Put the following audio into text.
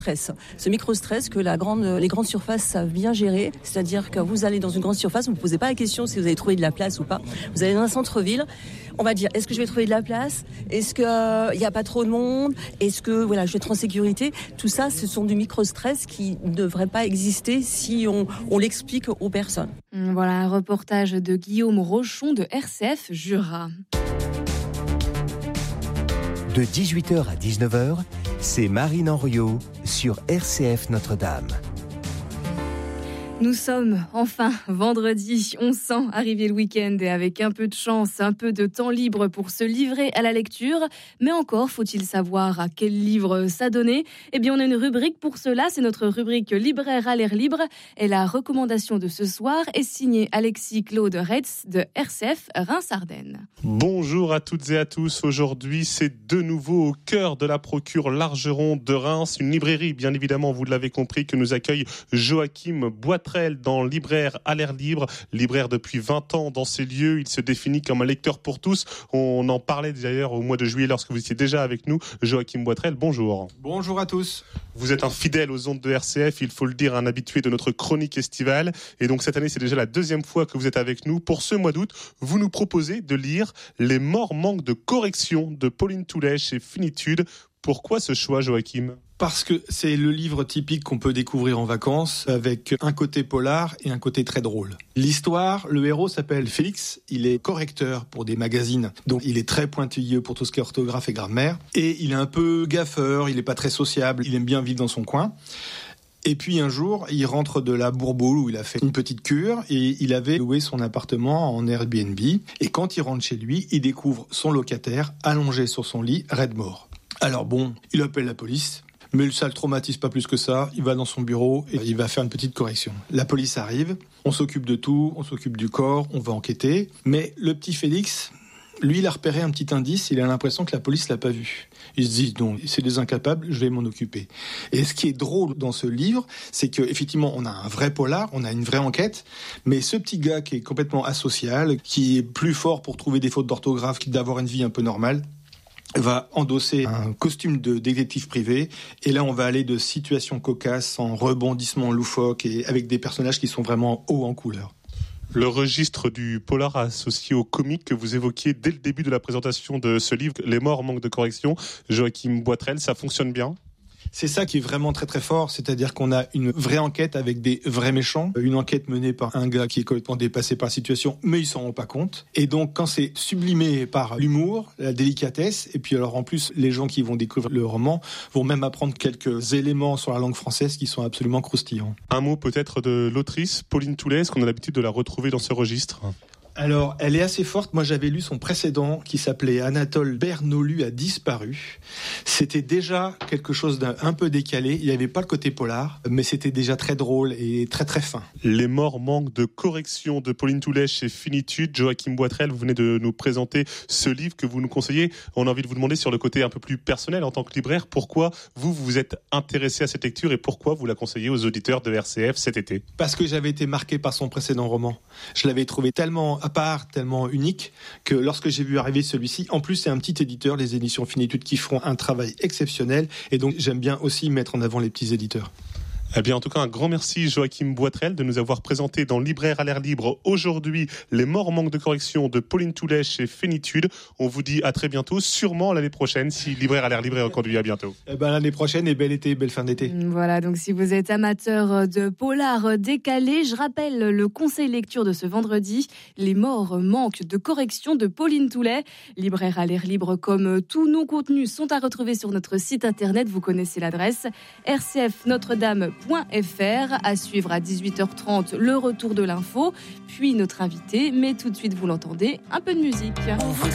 Ce micro-stress que les grandes surfaces savent bien gérer, c'est-à-dire que vous allez dans une grande surface, vous ne posez pas la question si vous avez trouvé de la place ou pas. Vous allez dans un centre-ville, on va dire, est-ce que je vais trouver de la place ? Est-ce qu'il n'y a pas trop de monde ? Est-ce que je vais être en sécurité ? Tout ça, ce sont du micro-stress qui ne devrait pas exister si on l'explique aux personnes. Voilà un reportage de Guillaume Rochon de RCF Jura. De 18h à 19h, c'est Marine Henriot sur RCF Notre-Dame. Nous sommes enfin vendredi, on sent arriver le week-end et avec un peu de chance, un peu de temps libre pour se livrer à la lecture. Mais encore, faut-il savoir à quel livre s'adonner ? Eh bien, on a une rubrique pour cela, c'est notre rubrique Libraire à l'air libre. Et la recommandation de ce soir est signée Alexis-Claude Retz de RCF Reims-Ardennes. Bonjour à toutes et à tous. Aujourd'hui, c'est de nouveau au cœur de la procure Largeron de Reims, une librairie, bien évidemment, vous l'avez compris, que nous accueille Joachim Boitrel dans Libraire à l'air libre, libraire depuis 20 ans dans ces lieux. Il se définit comme un lecteur pour tous. On en parlait d'ailleurs au mois de juillet lorsque vous étiez déjà avec nous. Joachim Boitrel, bonjour. Bonjour à tous. Vous êtes un fidèle aux ondes de RCF, il faut le dire, un habitué de notre chronique estivale. Et donc cette année, c'est déjà la deuxième fois que vous êtes avec nous. Pour ce mois d'août, vous nous proposez de lire Les morts manquent de correction de Pauline Toulet chez Finitude. Pourquoi ce choix, Joachim ? Parce que c'est le livre typique qu'on peut découvrir en vacances, avec un côté polar et un côté très drôle. L'histoire, le héros s'appelle Félix, il est correcteur pour des magazines, donc il est très pointilleux pour tout ce qui est orthographe et grammaire, et il est un peu gaffeur, il n'est pas très sociable, il aime bien vivre dans son coin. Et puis un jour, il rentre de la Bourboule où il a fait une petite cure et il avait loué son appartement en Airbnb. Et quand il rentre chez lui, il découvre son locataire allongé sur son lit, raide mort. Alors bon, il appelle la police. Mais ça le traumatise pas plus que ça. Il va dans son bureau et il va faire une petite correction. La police arrive, on s'occupe de tout, on s'occupe du corps, on va enquêter. Mais le petit Félix, lui, il a repéré un petit indice, il a l'impression que la police l'a pas vu. Il se dit, non, c'est des incapables, je vais m'en occuper. Et ce qui est drôle dans ce livre, c'est qu'effectivement, on a un vrai polar, on a une vraie enquête, mais ce petit gars qui est complètement asocial, qui est plus fort pour trouver des fautes d'orthographe que d'avoir une vie un peu normale, va endosser un costume de détective privé, et là on va aller de situations cocasses en rebondissements loufoques et avec des personnages qui sont vraiment hauts en couleur. Le registre du polar associé au comique que vous évoquiez dès le début de la présentation de ce livre, Les morts manquent de correction, Joachim Boitrel, ça fonctionne bien ? C'est ça qui est vraiment très très fort, c'est-à-dire qu'on a une vraie enquête avec des vrais méchants, une enquête menée par un gars qui est complètement dépassé par la situation, mais il s'en rend pas compte. Et donc quand c'est sublimé par l'humour, la délicatesse, et puis alors en plus les gens qui vont découvrir le roman vont même apprendre quelques éléments sur la langue française qui sont absolument croustillants. Un mot peut-être de l'autrice, Pauline Toulet, est-ce qu'on a l'habitude de la retrouver dans ce registre ? Alors, elle est assez forte. Moi, j'avais lu son précédent qui s'appelait Anatole Bernoulli a disparu. C'était déjà quelque chose d'un peu décalé. Il n'y avait pas le côté polar, mais c'était déjà très drôle et très très fin. Les morts manquent de correction de Pauline Toulet chez Finitude. Joachim Boitrel, vous venez de nous présenter ce livre que vous nous conseillez. On a envie de vous demander sur le côté un peu plus personnel en tant que libraire, pourquoi vous vous êtes intéressé à cette lecture et pourquoi vous la conseillez aux auditeurs de RCF cet été ? Parce que j'avais été marqué par son précédent roman. Je l'avais trouvé tellement à part, tellement unique, que lorsque j'ai vu arriver celui-ci, en plus c'est un petit éditeur, les éditions Finitude, qui feront un travail exceptionnel, et donc j'aime bien aussi mettre en avant les petits éditeurs. Eh bien, en tout cas, un grand merci Joachim Boitrel de nous avoir présenté dans Libraire à l'air libre aujourd'hui Les morts manquent de correction de Pauline Toulet chez Finitude. On vous dit à très bientôt, sûrement l'année prochaine, si Libraire à l'air libre est reconduit. À bientôt. L'année prochaine, et bel été, belle fin d'été. Voilà, donc si vous êtes amateur de polar décalé, je rappelle le conseil lecture de ce vendredi, Les morts manquent de correction de Pauline Toulet. Libraire à l'air libre, comme tous nos contenus, sont à retrouver sur notre site internet, vous connaissez l'adresse, rcfnotredame.fr. À suivre à 18h30 le retour de l'info, puis notre invité, mais tout de suite vous l'entendez, un peu de musique.